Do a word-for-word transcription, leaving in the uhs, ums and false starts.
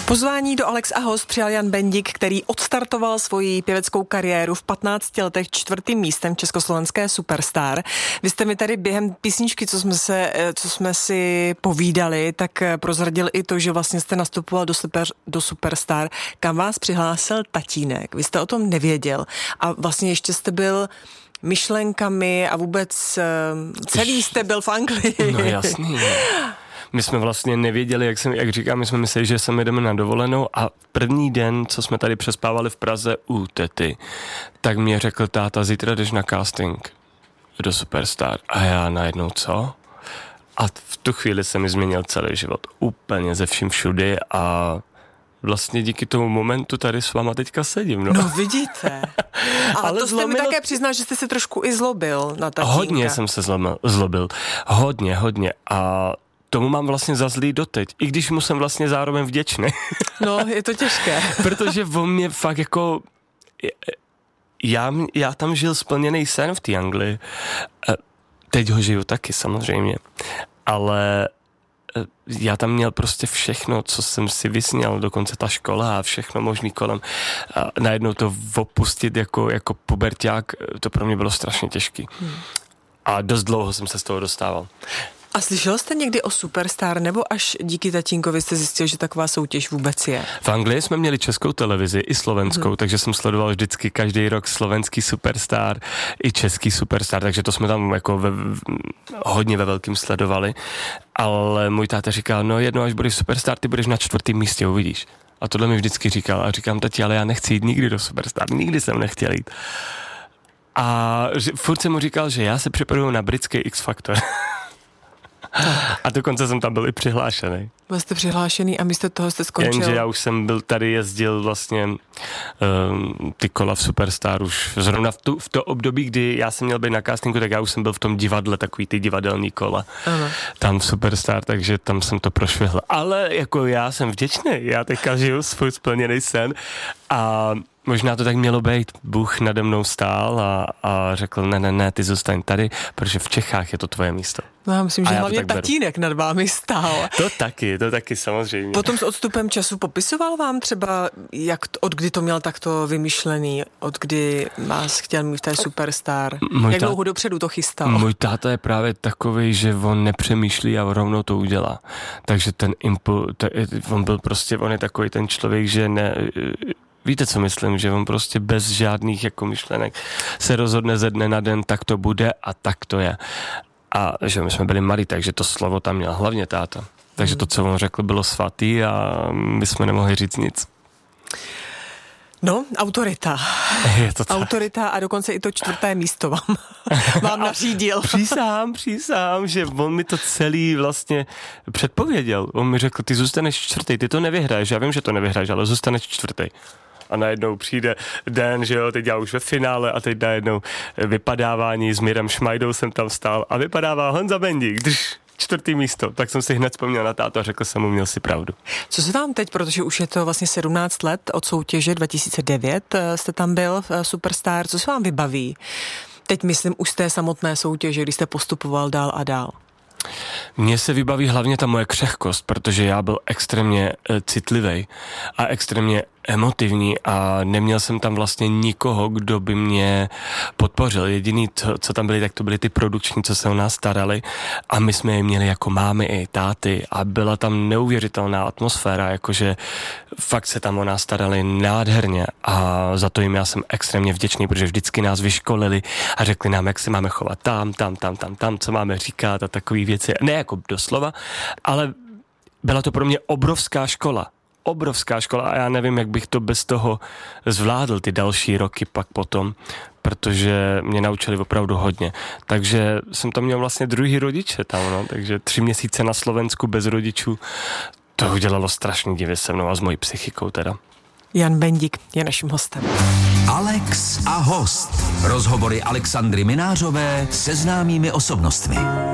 Pozvání do Alex a host přijal Jan Bendik, který odstartoval svoji pěveckou kariéru v patnácti letech čtvrtým místem československé Superstar. Vy jste mi tady během písničky, co jsme, se, co jsme si povídali, tak prozradil i to, že vlastně jste nastupoval do, super, do Superstar, kam vás přihlásil tatínek. Vy jste o tom nevěděl a vlastně ještě jste byl myšlenkami a vůbec celý jste byl v Anglii. No jasný. My jsme vlastně nevěděli, jak, jsem, jak říkám, my jsme mysleli, že sem jdeme na dovolenou a první den, co jsme tady přespávali v Praze u tety, tak mě řekl táta, zítra jdeš na casting do Superstar. A já najednou co? A v tu chvíli se mi změnil celý život. Úplně ze vším všudy a vlastně díky tomu momentu tady s váma teďka sedím. No, no vidíte. Ale, Ale to jste zlomilo... mi také přiznal, že jste se trošku i zlobil na tatínka. Hodně jsem se zlomil, zlobil. Hodně, hodně. A tomu mám vlastně za zlý doteď, i když mu jsem vlastně zároveň vděčný. No, je to těžké. Protože on mě fakt jako... Já, já tam žil splněný sen v té Anglii. Teď ho žiju taky samozřejmě. Ale já tam měl prostě všechno, co jsem si vysněl, dokonce ta škola a všechno možný kolem. A najednou to opustit jako, jako puberťák, to pro mě bylo strašně těžký. Hmm. A dost dlouho jsem se z toho dostával. A slyšel jste někdy o Superstar, nebo až díky tatínkovi jste zjistil, že taková soutěž vůbec je? V Anglii jsme měli českou televizi i slovenskou, hmm. takže jsem sledoval vždycky každý rok slovenský Superstar i český Superstar, takže to jsme tam jako ve, hodně ve velkým sledovali. Ale můj táta říkal, no jednou až budeš Superstar, ty budeš na čtvrtém místě, uvidíš. A tohle mi vždycky říkal. A říkám, tati, ale já nechci jít nikdy do Superstar, nikdy jsem nechtěl jít. A furt jsem mu říkal, že já se připravuju na britský X-Factor. A dokonce jsem tam byl i přihlášený. Byl jste přihlášený a místo toho jste skončil? Jenže já už jsem byl tady jezdil vlastně um, ty kola v Superstar už zrovna v, tu, v to období, kdy já jsem měl být na castingu, tak já už jsem byl v tom divadle, takový ty divadelní kola. Ano. Tam v Superstar, takže tam jsem to prošvihl. Ale jako já jsem vděčný, já teďka žiju svůj splněný sen a možná to tak mělo být. Bůh nade mnou stál a, a řekl, ne, ne, ne, ty zůstaň tady, protože v Čechách je to tvoje místo. No já myslím, že hlavně tatínek nad vámi stál. To taky, to taky samozřejmě. Potom s odstupem času popisoval vám třeba, jak, od kdy to měl takto vymyšlený, od kdy vás chtěl mít v té Superstar, můj jak tá... dlouho dopředu to chystal? Můj táta je právě takovej, že on nepřemýšlí a rovnou to udělá. Takže ten impul, on byl prostě, on je takový ten člověk, že ne... Víte, co myslím, že on prostě bez žádných jako myšlenek se rozhodne ze dne na den, tak to bude a tak to je. A že my jsme byli malí, takže to slovo tam měl hlavně táta. Takže to, co on řekl, bylo svatý a my jsme nemohli říct nic. No, autorita. Je to tak. Autorita a dokonce i to čtvrté místo vám, vám nařídil. Přísám, přísám, že on mi to celý vlastně předpověděl. On mi řekl, ty zůstaneš čtvrtý, ty to nevyhraješ. Já vím, že to nevyhraješ, ale zůstaneš čtvrtý. A najednou přijde den, že jo, teď já už ve finále a teď najednou vypadávání s Mirem Šmajdou jsem tam stál a vypadává Honza Bendik, drž, čtvrtý místo. Tak jsem si hned vzpomněl na táto a řekl jsem mu, měl si pravdu. Co se vám teď, protože už je to vlastně sedmnáct let od soutěže dva tisíce devět, jste tam byl v Superstar, co se vám vybaví? Teď myslím už z té samotné soutěže, kdy jste postupoval dál a dál. Mně se vybaví hlavně ta moje křehkost, protože já byl extrémně e, citlivý a extrémně emotivní a neměl jsem tam vlastně nikoho, kdo by mě podpořil. Jediný, co, co tam byli, tak to byli ty produkční, co se o nás starali a my jsme je měli jako mámy i táty a byla tam neuvěřitelná atmosféra, jakože fakt se tam o nás starali nádherně a za to jim já jsem extrémně vděčný, protože vždycky nás vyškolili a řekli nám, jak se máme chovat tam, tam, tam, tam, tam, co máme říkat a takové věci. Ne jako doslova, ale byla to pro mě obrovská škola. Obrovská škola a já nevím, jak bych to bez toho zvládl ty další roky pak potom, protože mě naučili opravdu hodně. Takže jsem tam měl vlastně druhý rodiče tam, no, takže tři měsíce na Slovensku bez rodičů, to udělalo strašný divy se mnou a s mojí psychikou teda. Jan Bendik je naším hostem. Alex a host. Rozhovory Alexandry Minářové se známými osobnostmi.